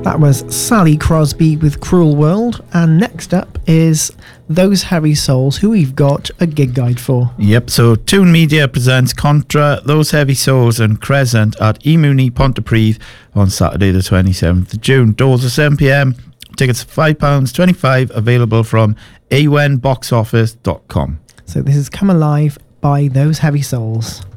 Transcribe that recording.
That was Sally Crosby with Cruel World, and next up is Those Heavy Souls, who we've got a gig guide for. Yep, so Toon Media presents Contra, Those Heavy Souls and Crescent at Emuni Pontypridd on Saturday the 27th of June. Doors are 7pm, tickets £5.25, available from awenboxoffice.com. So this is Come Alive by Those Heavy Souls.